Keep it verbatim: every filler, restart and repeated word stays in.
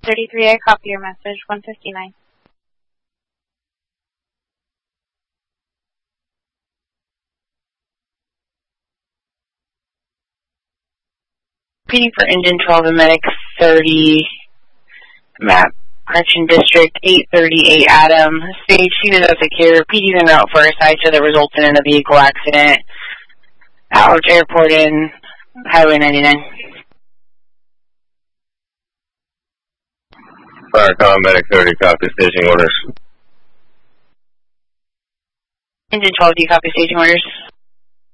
thirty-three, I copy your message, one fifty-nine. P D for engine twelve and medic thirty, map, correction district eight thirty-eight Adam, stage seated as secure, P D's en route for a site that resulted in a vehicle accident, out airport in Highway ninety-nine. Firecom, medic thirty, copy staging orders. Engine twelve, do you copy staging orders?